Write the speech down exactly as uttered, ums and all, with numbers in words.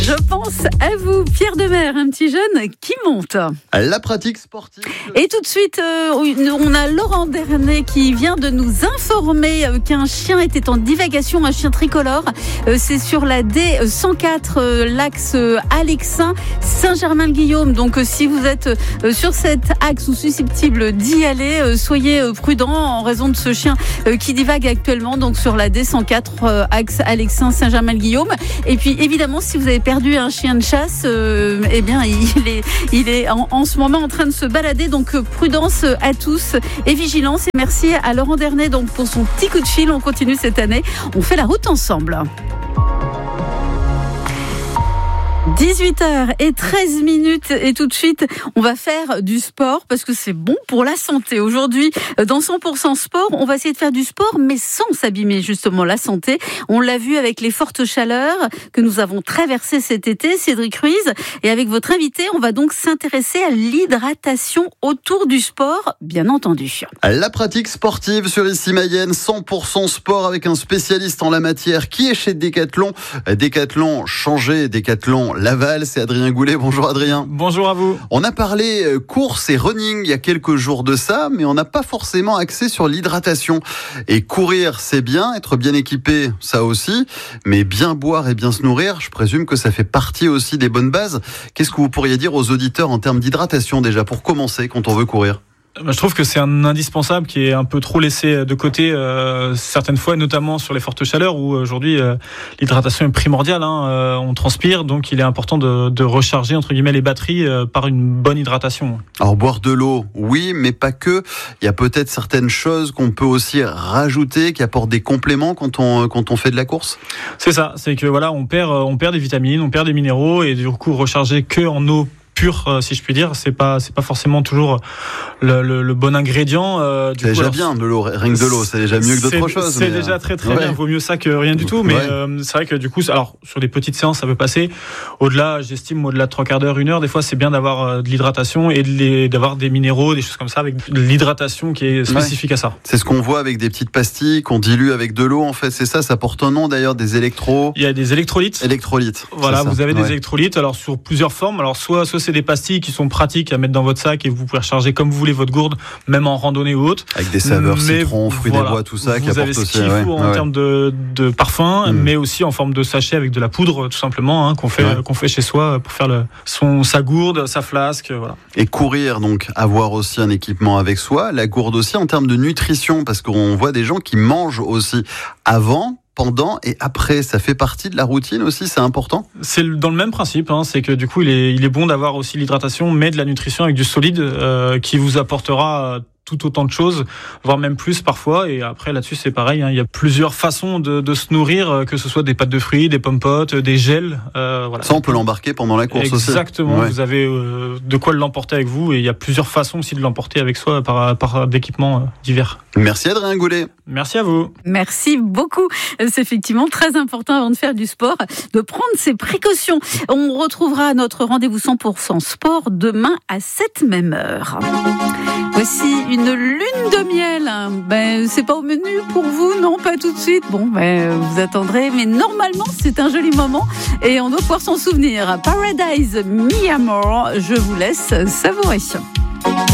Je pense à vous, Pierre Demer, un petit jeune qui monte. La pratique sportive. Et tout de suite, euh, on a Laurent Dernay qui vient de nous informer qu'un chien était en divagation, un chien tricolore. Euh, c'est sur la D cent quatre, euh, l'axe euh, Alexin, Saint-Germain-le-Guillaume. Donc euh, si vous êtes euh, sur cet axe ou susceptible d'y aller, euh, soyez euh, prudents en raison de ce chien euh, qui divague actuellement donc sur la D cent quatre, euh, axe Alexin, Saint-Germain-le-Guillaume. Et puis évidemment, si vous avez perdu un chien de chasse, euh, eh bien il est, il est en, en ce moment en train de se balader. Donc euh, prudence à tous et vigilance. Et merci à Laurent Dernay donc pour son petit coup de fil. On continue cette année. On fait la route ensemble. dix-huit heures treize minutes et tout de suite on va faire du sport parce que c'est bon pour la santé. Aujourd'hui dans cent pour cent sport, on va essayer de faire du sport mais sans s'abîmer justement la santé. On l'a vu avec les fortes chaleurs que nous avons traversées cet été, Cédric Ruiz, et avec votre invité on va donc s'intéresser à l'hydratation autour du sport, bien entendu. La pratique sportive sur Ici Mayenne, cent pour cent sport avec un spécialiste en la matière qui est chez Decathlon. Decathlon changé, Decathlon Laval, c'est Adrien Goulet. Bonjour Adrien. Bonjour à vous. On a parlé course et running il y a quelques jours de ça, mais on n'a pas forcément axé sur l'hydratation. Et courir, c'est bien, être bien équipé, ça aussi, mais bien boire et bien se nourrir, je présume que ça fait partie aussi des bonnes bases. Qu'est-ce que vous pourriez dire aux auditeurs en termes d'hydratation déjà pour commencer quand on veut courir ? Je trouve que c'est un indispensable qui est un peu trop laissé de côté euh, certaines fois, notamment sur les fortes chaleurs où aujourd'hui euh, l'hydratation est primordiale. Hein, euh, on transpire, donc il est important de, de recharger entre guillemets les batteries euh, par une bonne hydratation. Alors boire de l'eau, oui, mais pas que. Il y a peut-être certaines choses qu'on peut aussi rajouter, qui apportent des compléments quand on quand on fait de la course. C'est ça, c'est que voilà, on perd on perd des vitamines, on perd des minéraux et du coup recharger que en eau pur, si je puis dire, c'est pas c'est pas forcément toujours le, le, le bon ingrédient. Euh, du c'est coup, déjà alors, bien de l'eau, rien que de l'eau, c'est déjà mieux que d'autres choses. C'est mais déjà très très ouais. bien. Vaut mieux ça que rien du tout. Mais Ouais. euh, c'est vrai que du coup, alors sur des petites séances, ça peut passer. Au-delà, j'estime au-delà de trois quarts d'heure, une heure, des fois, c'est bien d'avoir euh, de l'hydratation et de les, d'avoir des minéraux, des choses comme ça, avec de l'hydratation qui est spécifique ouais. à ça. C'est ce qu'on voit avec des petites pastilles qu'on dilue avec de l'eau. En fait, c'est ça. Ça porte un nom d'ailleurs, des électros. Il y a des électrolytes. Électrolytes. Voilà, vous avez ouais. des électrolytes. Alors sur plusieurs formes. Alors soit soit c'est des pastilles qui sont pratiques à mettre dans votre sac et vous pouvez recharger comme vous voulez votre gourde, même en randonnée ou autre. Avec des saveurs mais citron, fruits voilà, des bois, tout ça. Vous qui avez apporte ce aussi, qu'il ouais. faut en ouais. termes de, de parfum, mmh. mais aussi en forme de sachet avec de la poudre, tout simplement, hein, qu'on fait ouais. qu'on fait chez soi pour faire le, son sa gourde, sa flasque, voilà. Et courir, donc avoir aussi un équipement avec soi. La gourde aussi en termes de nutrition, parce qu'on voit des gens qui mangent aussi avant, pendant et après, ça fait partie de la routine aussi, c'est important. C'est dans le même principe, hein, c'est que du coup il est, il est bon d'avoir aussi l'hydratation, mais de la nutrition avec du solide euh, qui vous apportera tout autant de choses, voire même plus parfois. Et après là-dessus c'est pareil, hein, il y a plusieurs façons de, de se nourrir, que ce soit des pâtes de fruits, des pommes potes, des gels. Euh, voilà. Ça on peut l'embarquer pendant la course Exactement, aussi. Exactement, ouais. vous avez euh, de quoi l'emporter avec vous et il y a plusieurs façons aussi de l'emporter avec soi par, par d'équipements euh, divers. Merci Adrien Goulet. Merci à vous. Merci beaucoup. C'est effectivement très important avant de faire du sport, de prendre ses précautions. On retrouvera notre rendez-vous cent pour cent sport demain à cette même heure. Voici une lune de miel. Ben, c'est pas au menu pour vous, non, pas tout de suite. Bon, ben, vous attendrez, mais normalement, c'est un joli moment et on doit pouvoir s'en souvenir. Paradise, mi amor, je vous laisse savourer.